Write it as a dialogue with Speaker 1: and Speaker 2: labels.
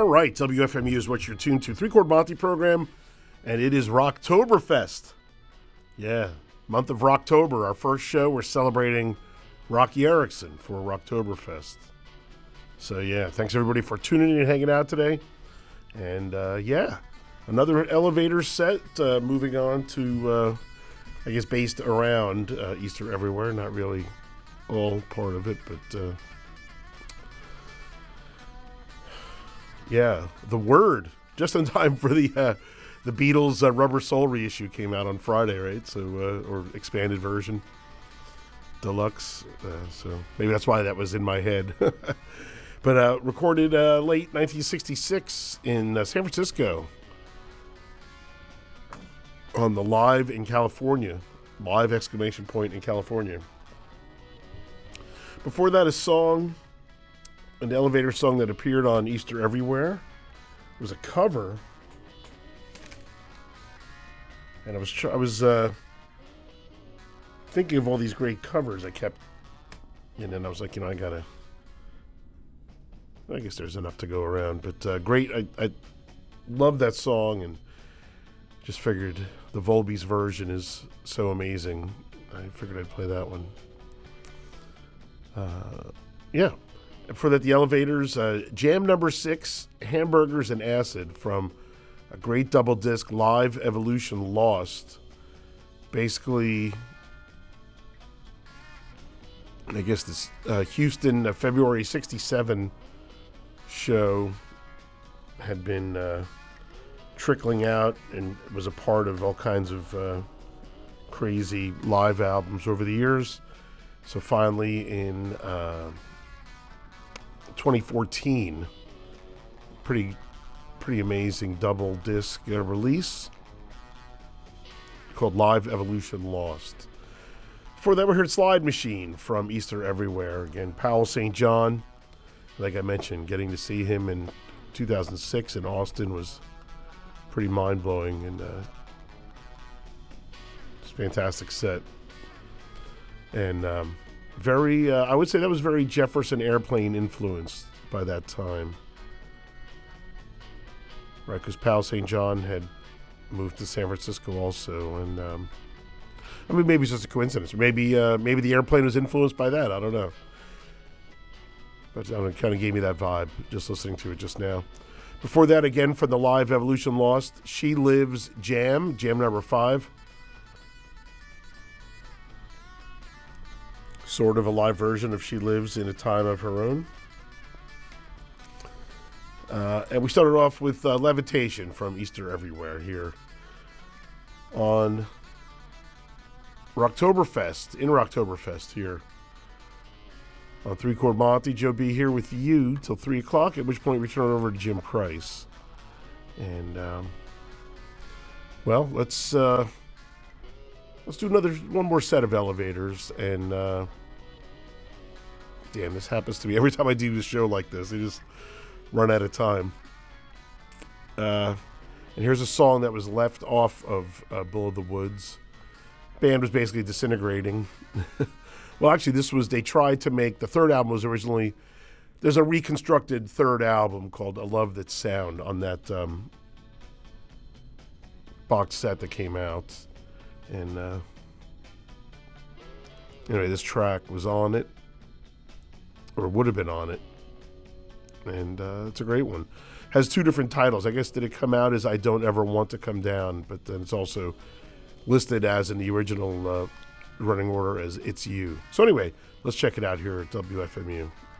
Speaker 1: All right, WFMU is what you're tuned to. Three-Chord Monty program, and it is Rocktoberfest. Yeah, month of Rocktober, our first show. We're celebrating Rocky Erickson for Rocktoberfest. So, yeah, thanks everybody for tuning in and hanging out today. And, another elevator set, moving on to, I guess, based around Easter Everywhere. Not really all part of it, but... Yeah, The Word, just in time for the Beatles' Rubber Soul reissue came out on Friday, right? So, or expanded version, deluxe. So maybe that's why that was in my head. But recorded late 1966 in San Francisco on the Live in California, Live exclamation point in California. Before that, a song. An elevator song that appeared on Easter Everywhere. It was a cover. And I was thinking of all these great covers I kept. And then I was like, I guess there's enough to go around. But great. I love that song and just figured the Volbeat version is so amazing. I figured I'd play that one. Yeah. For that, the Elevators, Jam number 6, Hamburgers and Acid from a great double disc, Live Evolution Lost. Basically, I guess this Houston February 67 show had been trickling out and was a part of all kinds of crazy live albums over the years. So finally in... 2014, pretty amazing double disc release called Live Evolution Lost. Before that, we heard Slide Machine from Easter Everywhere. Again, Powell St. John, like I mentioned, getting to see him in 2006 in Austin was pretty mind-blowing, and it's a fantastic set. And I would say that was very Jefferson Airplane influenced by that time. Right, because Powell St. John had moved to San Francisco also. And, maybe it's just a coincidence. Maybe the airplane was influenced by that. I don't know. But it kind of gave me that vibe, just listening to it just now. Before that, again, from the Live Evolution Lost, She Lives Jam number 5. Sort of a live version of She Lives in a Time of Her Own. And we started off with Levitation from Easter Everywhere here on Rocktoberfest, in Rocktoberfest here on Three-Chord Monty. Joe B here with you till 3 o'clock, at which point we turn it over to Jim Price. And, let's do one more set of elevators, and damn, this happens to me every time I do a show like this. I just run out of time. And here's a song that was left off of Bull of the Woods. Band was basically disintegrating. Well, actually, they tried to make, the third album was originally, there's a reconstructed third album called A Love That Sound on that box set that came out. And anyway, this track was on it, or would have been on it, and it's a great one. Has 2 different titles. I guess did it come out as I Don't Ever Want to Come Down, but then it's also listed as in the original running order as It's You. So anyway, let's check it out here at WFMU.